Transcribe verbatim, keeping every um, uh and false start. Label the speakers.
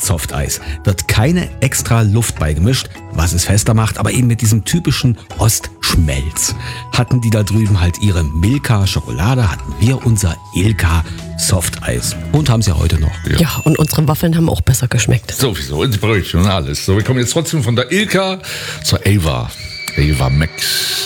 Speaker 1: Softeis. Wird keine extra Luft beigemischt, was es fester macht, aber eben mit diesem typischen Ostschmelz. Hatten die da drüben halt ihre Milka Schokolade, hatten wir unser Ilka Softeis. Und haben sie ja heute noch.
Speaker 2: Ja.
Speaker 3: Ja, und unsere Waffeln haben auch besser geschmeckt.
Speaker 2: Sowieso, ins Brötchen und alles. So, wir kommen jetzt trotzdem von der Ilka zur Ava. Ava Max.